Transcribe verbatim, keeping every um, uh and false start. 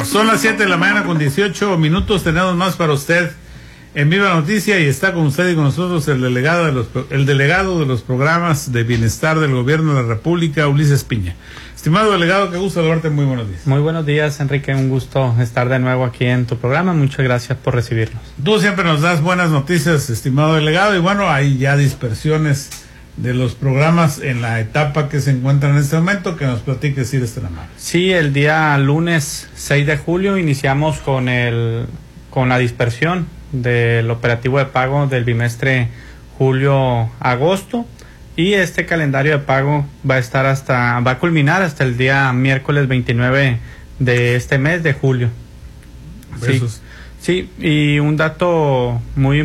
Son las siete de la mañana con dieciocho minutos. Tenemos más para usted en Viva Noticia y está con usted y con nosotros el delegado de los el delegado de los programas de bienestar del gobierno de la República, Ulises Piña. Estimado delegado, qué gusto saludarte. Muy buenos días. Muy buenos días, Enrique. Un gusto estar de nuevo aquí en tu programa. Muchas gracias por recibirnos. Tú siempre nos das buenas noticias, estimado delegado, y bueno, hay ya dispersiones de los programas en la etapa que se encuentran en este momento. Que nos platiques, si eres tan amable. Sí, el día lunes seis de julio iniciamos con el con la dispersión del operativo de pago del bimestre julio-agosto, y este calendario de pago va a estar hasta va a culminar hasta el día miércoles veintinueve de este mes de julio. Sí, sí, y un dato muy